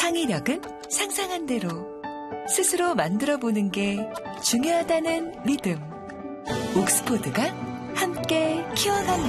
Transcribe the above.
창의력은 상상한 대로 스스로 만들어보는 게 중요하다는 믿음. 옥스포드가 함께 키워갑니다.